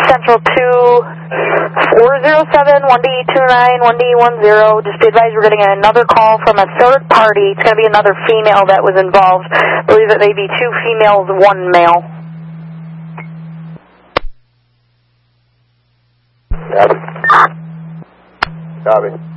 Central 2407, 1D29, 1D10. Just be advised we're getting another call from a third party. It's going to be another female that was involved. I believe it may be 2 females, 1 male. Copy.